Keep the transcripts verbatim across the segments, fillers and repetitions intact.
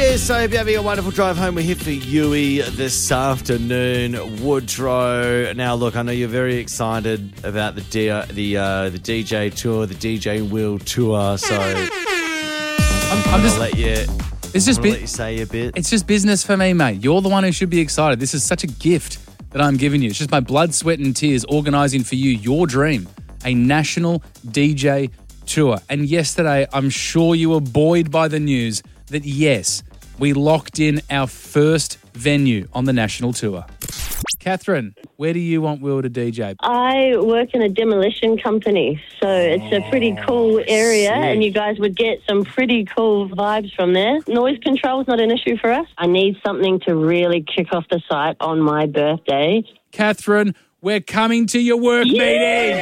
Yes, I hope you're having a wonderful drive home. We're here for Yui this afternoon. Woodrow. Now, look, I know you're very excited about the D- the uh, the D J tour, the D J Will tour. So I'm, I'm, I'm just let you. It's just bu- bu- let you say a bit. It's just business for me, mate. You're the one who should be excited. This is such a gift that I'm giving you. It's just my blood, sweat, and tears organising for you your dream, a national D J tour. And yesterday, I'm sure you were buoyed by the news that yes, we locked in our first venue on the national tour. Catherine, where do you want Will to D J? I work in a demolition company, so it's a pretty cool area, sick. and you guys would get some pretty cool vibes from there. Noise control is not an issue for us. I need something to really kick off the site on my birthday. Catherine, we're coming to your work meeting.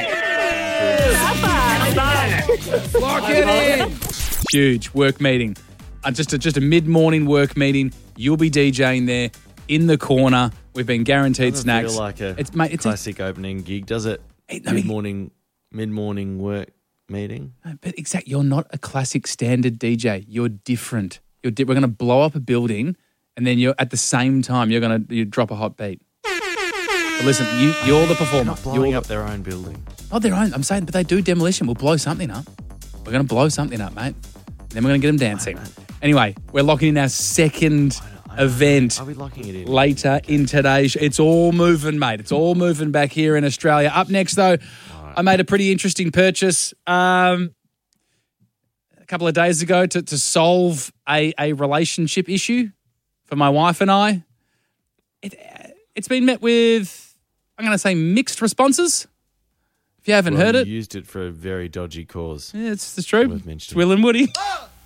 Lock it in. Huge work meeting. Uh, just a, just a mid-morning work meeting. You'll be DJing there in the corner. We've been guaranteed Doesn't snacks. feel like a it's, mate, it's classic opening gig, does it? Hey, I mean- Mid morning, mid morning work meeting. a, but exact. You're not a classic standard D J. You're different. You're di- we're going to blow up a building, and then you're at the same time you're going to you drop a hot beat. But listen, you, you're the performer. Not blowing You're up their own building. Oh, their own. I'm saying, but they do demolition. We'll blow something up. We're going to blow something up, mate. Then we're going to get them dancing. Anyway, we're locking in our second event Are we locking it in? later in today's show. It's all moving, mate. It's all moving back here in Australia. Up next, though, I made a pretty interesting purchase um, a couple of days ago to, to solve a, a relationship issue for my wife and I. It, it's been met with, I'm going to say, mixed responses. If you haven't Well, heard you it, used it for a very dodgy cause. yeah, it's, it's true. Worth It's mentioning. Will and Woody.